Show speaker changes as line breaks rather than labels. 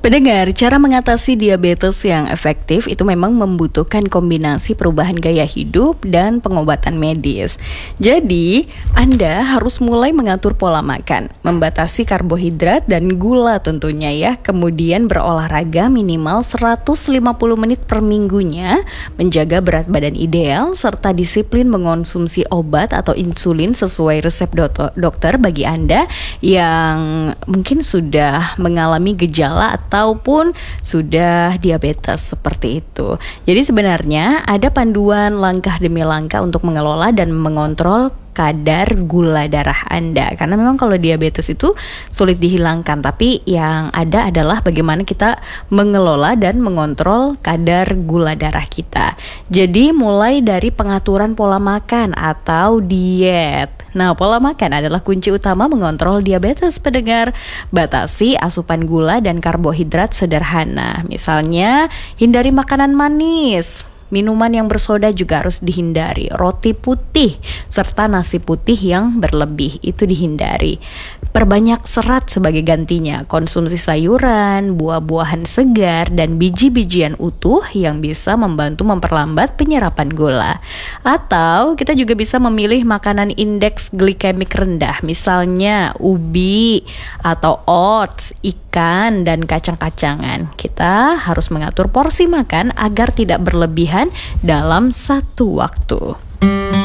Pendengar, cara mengatasi diabetes yang efektif itu memang membutuhkan kombinasi perubahan gaya hidup dan pengobatan medis. Jadi, Anda harus mulai mengatur pola makan, membatasi karbohidrat dan gula tentunya ya, kemudian berolahraga minimal 150 menit per minggunya, menjaga berat badan ideal, serta disiplin mengonsumsi obat atau insulin sesuai resep dokter bagi Anda yang mungkin sudah mengalami gejala ataupun sudah diabetes seperti itu. Jadi sebenarnya ada panduan langkah demi langkah untuk mengelola dan mengontrol kadar gula darah Anda. Karena memang kalau diabetes itu sulit dihilangkan, tapi yang ada adalah bagaimana kita mengelola dan mengontrol kadar gula darah kita. Jadi mulai dari pengaturan pola makan atau diet. Nah, pola makan adalah kunci utama mengontrol diabetes, pendengar. Batasi asupan gula dan karbohidrat sederhana. Misalnya, hindari makanan manis. Minuman yang bersoda juga harus dihindari. Roti putih serta nasi putih yang berlebih itu dihindari. Perbanyak serat sebagai gantinya. Konsumsi sayuran, buah-buahan segar, dan biji-bijian utuh yang bisa membantu memperlambat penyerapan gula. Atau kita juga bisa memilih makanan indeks glikemik rendah. Misalnya ubi atau oats, ikan, dan kacang-kacangan. Kita harus mengatur porsi makan agar tidak berlebihan dalam satu waktu.